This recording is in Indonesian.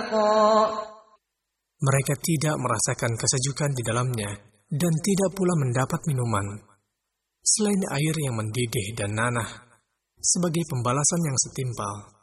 حقا. Mereka tidak merasakan kesejukan di dalamnya dan tidak pula mendapat minuman selain air yang mendidih dan nanah sebagai pembalasan yang setimpal.